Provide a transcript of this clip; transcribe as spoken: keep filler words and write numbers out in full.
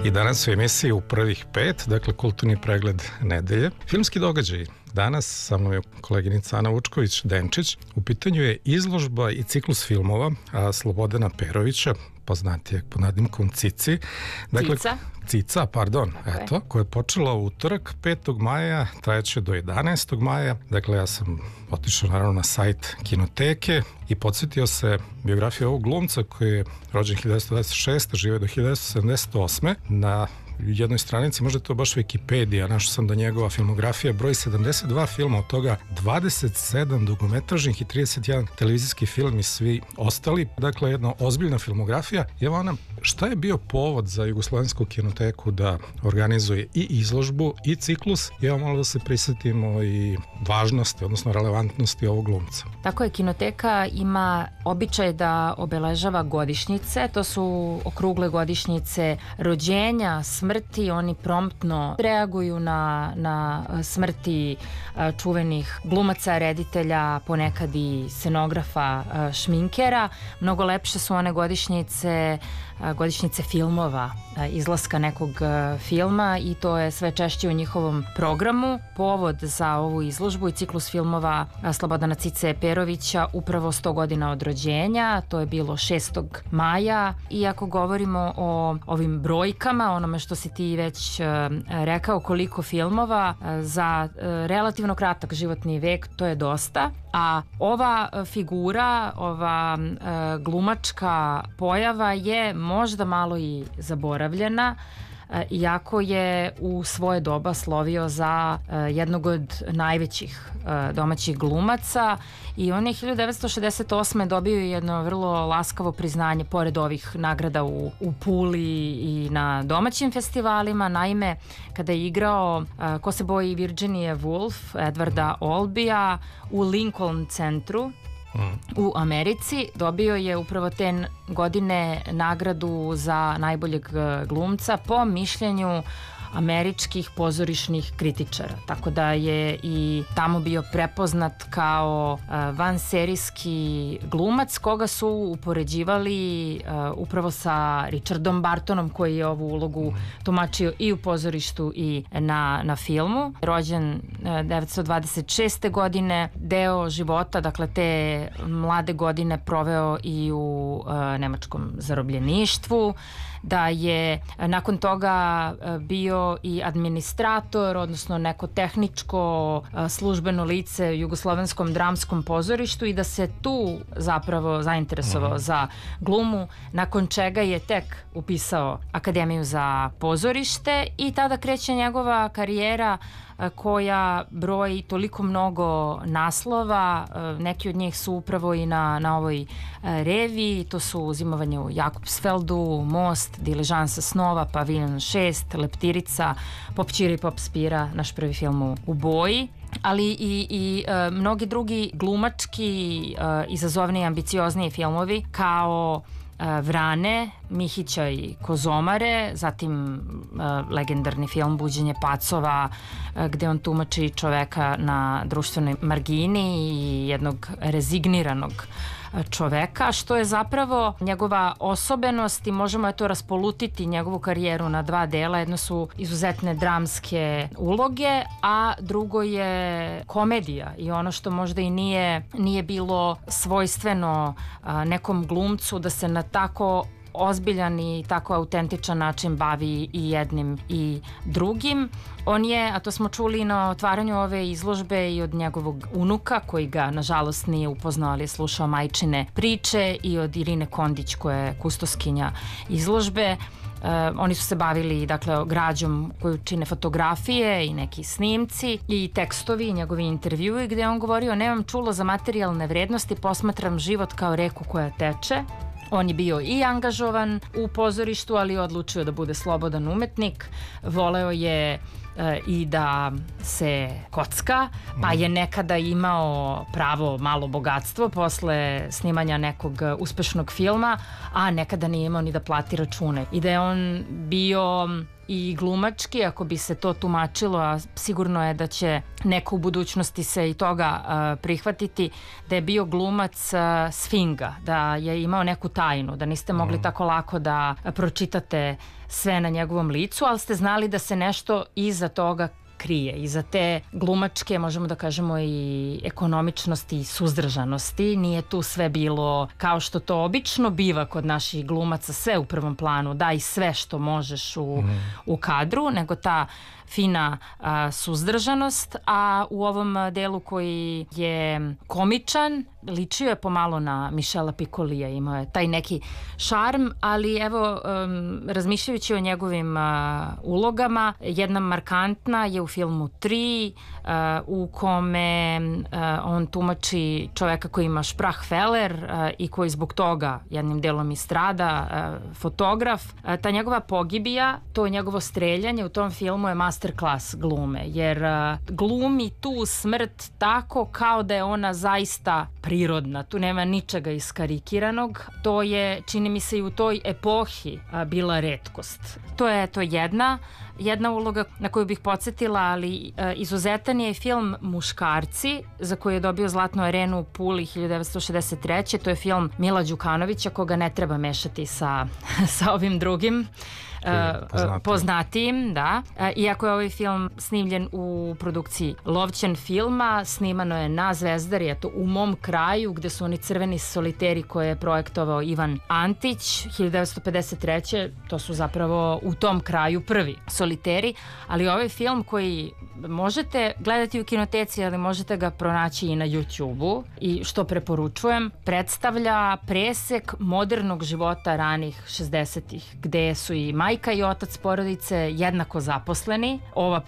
I danas u emisiji u prvih pet, dakle kulturni pregled nedelje. Filmski događaj. Danas sa mnom je koleginica Ana Vučković-Denčić. U pitanju je izložba i ciklus filmova Slobodana Perovića, poznatijeg pod nadimkom Cici. Dakle, Cica? Cica, pardon, Okay. eto, koja je počela u utorak petog maja, trajeće do jedanaestog maja. Dakle, ja sam otišao naravno na sajt Kinoteke i podsjetio se biografije ovog glumca koji je rođen hiljadu devetsto dvadeset šeste. žive do hiljadu devetsto sedamdeset osme. Na jednoj stranici, možda to baš Wikipedija, našao sam da njegova filmografija broji sedamdeset dva filma, od toga dvadeset sedam dugometražnih i trideset jedan televizijski film i svi ostali. Dakle, jedna ozbiljna filmografija. Evo Ana, šta je bio povod za Jugoslovensku kinoteku da organizuje i izložbu i ciklus? Evo malo da se prisjetimo i važnosti, odnosno relevantnosti ovog glumca. Tako je, Kinoteka ima običaj da obeležava godišnjice, to su okrugle godišnjice rođenja, smrti, oni promptno reaguju na, na smrti čuvenih glumaca, reditelja, ponekad i scenografa, šminkera. Mnogo lepše su one godišnjice godišnjice filmova, izlaska nekog filma, i to je sve češće u njihovom programu. Povod za ovu izložbu i ciklus filmova Slobodana Cice Perovića upravo sto godina od rođenja, to je bilo šestog maja. I ako govorimo o ovim brojkama, onome što si ti već rekao, koliko filmova za relativno kratak životni vek, to je dosta. A ova figura, ova glumačka pojava je možda malo i zaboravljena, iako je u svoje doba slovio za jednog od najvećih domaćih glumaca, i on je hiljadu devetsto šezdeset osme dobio jedno vrlo laskavo priznanje pored ovih nagrada u, u Puli i na domaćim festivalima. Naime, kada je igrao Ko se boji Virginije Woolf, Edwarda Olbija, u Lincoln centru u Americi, dobio je upravo te godine nagradu za najboljeg glumca po mišljenju američkih pozorišnih kritičara. Tako da je i tamo bio prepoznat kao vanserijski glumac, koga su upoređivali upravo sa Richardom Bartonom, koji je ovu ulogu tumačio i u pozorištu i na, na filmu. Rođen devetsto dvadeset šeste. godine, deo života, dakle te mlade godine, proveo i u nemačkom zarobljeništvu, da je nakon toga bio i administrator, odnosno neko tehničko službeno lice u Jugoslovenskom dramskom pozorištu, i da se tu zapravo zainteresovao mm. za glumu, nakon čega je tek upisao Akademiju za pozorište, i tada kreće njegova karijera koja broji toliko mnogo naslova. Neki od njih su upravo i na, na ovoj reviji, to su Zimovanje u Jakobsfeldu, Most, Diližansa snova, Paviljon šest, Leptirica, Pop Ćira i Pop Spira, naš prvi film u, u boji, ali i, i e, mnogi drugi glumački, e, izazovniji i ambiciozniji filmovi, kao Vrane, Mihića i Kozomare, zatim uh, legendarni film Buđenje pacova, uh, gde on tumači čoveka na društvenoj margini i jednog rezigniranog čoveka, što je zapravo njegova osobenost, i možemo je to raspolutiti njegovu karijeru na dva dela. Jedno su izuzetne dramske uloge, a drugo je komedija, i ono što možda i nije, nije bilo svojstveno a, nekom glumcu, da se na tako ozbiljan i tako autentičan način bavi i jednim i drugim. On je, a to smo čuli na otvaranju ove izložbe i od njegovog unuka, koji ga nažalost nije upoznao, ali je slušao majčine priče, i od Irine Kondić, koja je kustoskinja izložbe. Uh, oni su se bavili, dakle, građom koju čine fotografije i neki snimci i tekstovi i njegovi intervjui, gde on govorio: nemam čulo za materijalne vrednosti, posmatram život kao reku koja teče. On je bio i angažovan u pozorištu, ali odlučio da bude slobodan umetnik. Voleo je e, i da se kocka, pa je nekada imao pravo malo bogatstvo posle snimanja nekog uspešnog filma, a nekada nije imao ni da plati račune. I da je on bio i glumački, ako bi se to tumačilo, a sigurno je da će neko u budućnosti se i toga uh, prihvatiti, da je bio glumac uh, sfinga, da je imao neku tajnu, da niste mogli mm. tako lako da pročitate sve na njegovom licu, ali ste znali da se nešto iza toga krije. Iza te glumačke, možemo da kažemo, i ekonomičnosti i suzdržanosti. Nije tu sve bilo kao što to obično biva kod naših glumaca, sve u prvom planu, daj sve što možeš u, mm. u kadru, nego ta fina a, suzdržanost, a u ovom delu koji je komičan, ličio je pomalo na Michela Piccolija, imao je taj neki šarm, ali evo, um, razmišljajući o njegovim uh, ulogama, jedna markantna je u filmu tri, uh, u kome uh, on tumači čoveka koji ima Sprachfehler uh, i koji zbog toga jednim delom i strada, uh, fotograf. Uh, ta njegova pogibija, to njegovo streljanje u tom filmu je masterclass glume, jer uh, glumi tu smrt tako kao da je ona zaista prirodna, tu nema ničega iskarikiranog. To je, čini mi se, i u toj epohi a, bila retkost. To je to jedna jedna uloga na koju bih podsjetila, ali a, izuzetan je film Muškarci, za koji je dobio Zlatnu arenu u Puli hiljadu devetsto šezdeset treće. To je film Mila Đukanovića, koga ne treba mešati sa, sa ovim drugim Uh, poznatijim, da. Uh, iako je ovaj film snimljen u produkciji Lovćen filma, snimano je na Zvezdari, eto, u mom kraju, gde su oni crveni soliteri koje je projektovao Ivan Antić hiljadu devetsto pedeset treće. To su zapravo u tom kraju prvi soliteri, ali ovaj film koji možete gledati u kinoteci, ali možete ga pronaći i na YouTubeu, i što preporučujem, predstavlja presek modernog života ranih šezdesetih, gde su i majka i otac porodice jednako zaposleni. Ova